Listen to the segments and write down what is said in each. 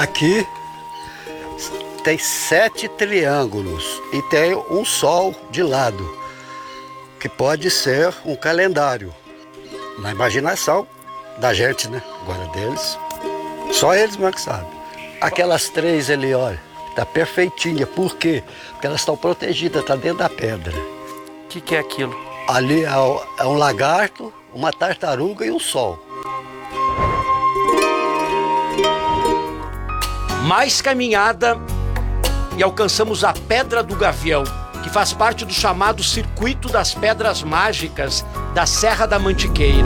Aqui tem 7 triângulos e tem um sol de lado, que pode ser um calendário. Na imaginação da gente, né? Agora deles, só eles mesmo que sabem. Aquelas 3 ali, olha, tá perfeitinha. Por quê? Porque elas estão protegidas, tá dentro da pedra. O que é aquilo? Ali é um lagarto, uma tartaruga e um sol. Mais caminhada e alcançamos a Pedra do Gavião, que faz parte do chamado Circuito das Pedras Mágicas da Serra da Mantiqueira.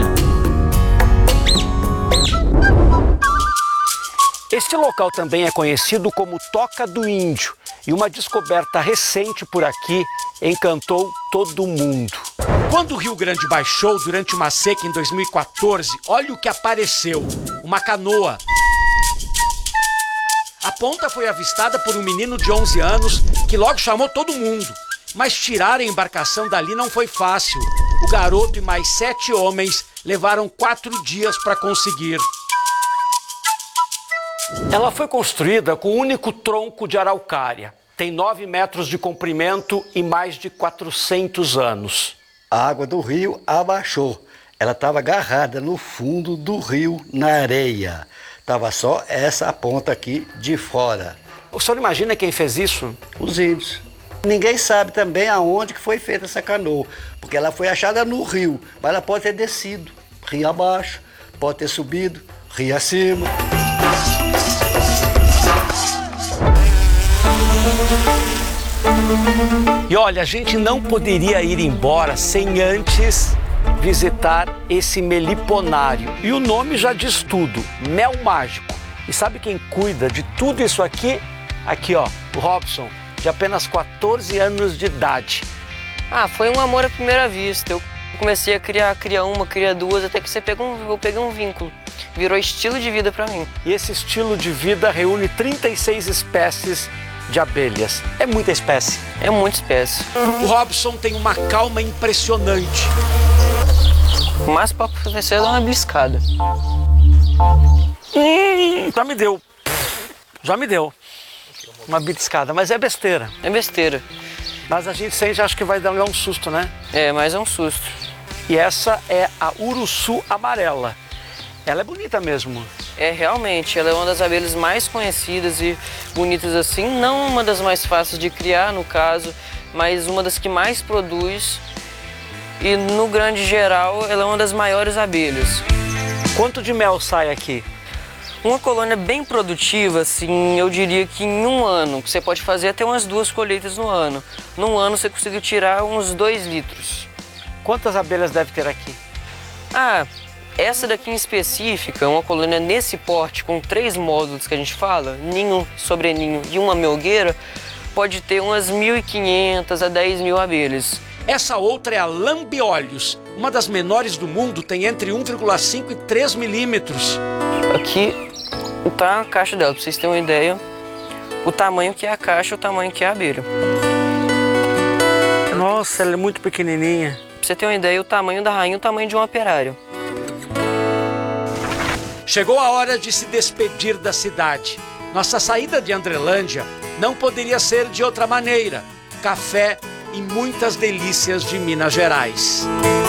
Este local também é conhecido como Toca do Índio, e uma descoberta recente por aqui encantou todo mundo. Quando o Rio Grande baixou durante uma seca em 2014, olha o que apareceu: uma canoa. A ponta foi avistada por um menino de 11 anos que logo chamou todo mundo. Mas tirar a embarcação dali não foi fácil. O garoto e mais 7 homens levaram 4 dias para conseguir. Ela foi construída com um único tronco de araucária. Tem 9 metros de comprimento e mais de 400 anos. A água do rio abaixou. Ela estava agarrada no fundo do rio, na areia. Estava só essa ponta aqui de fora. O senhor imagina quem fez isso? Os índios. Ninguém sabe também aonde que foi feita essa canoa, porque ela foi achada no rio, mas ela pode ter descido rio abaixo, pode ter subido rio acima. E olha, a gente não poderia ir embora sem antes visitar esse meliponário. E o nome já diz tudo, Mel Mágico. E sabe quem cuida de tudo isso aqui? Aqui, ó, o Robson, de apenas 14 anos de idade. Foi um amor à primeira vista. Eu comecei a criar uma, criar duas, até que eu peguei um vínculo. Virou estilo de vida para mim. E esse estilo de vida reúne 36 espécies de abelhas. É muita espécie. É muita espécie. O Robson tem uma calma impressionante. Mas para acontecer é dar uma beliscada. Já me deu uma beliscada, mas é besteira. É besteira. Mas a gente sente, acho que vai dar um susto, né? É, mas é um susto. E essa é a uruçu amarela. Ela é bonita mesmo. É, realmente, ela é uma das abelhas mais conhecidas e bonitas assim. Não uma das mais fáceis de criar, no caso, mas uma das que mais produz. E no grande geral, ela é uma das maiores abelhas. Quanto de mel sai aqui? Uma colônia bem produtiva, assim, eu diria que em um ano, você pode fazer até umas 2 colheitas no ano. Num ano você consegue tirar uns 2 litros. Quantas abelhas deve ter aqui? Essa daqui em específica, uma colônia nesse porte, com 3 módulos que a gente fala, ninho, sobreninho e uma melgueira, pode ter umas 1.500 a 10.000 abelhas. Essa outra é a lambeolhos. Uma das menores do mundo, tem entre 1,5 e 3 milímetros. Aqui está a caixa dela, para vocês terem uma ideia, o tamanho que é a caixa e o tamanho que é a abelha. Nossa, ela é muito pequenininha. Pra você ter uma ideia, o tamanho da rainha e o tamanho de um operário. Chegou a hora de se despedir da cidade. Nossa saída de Andrelândia não poderia ser de outra maneira. Café e muitas delícias de Minas Gerais.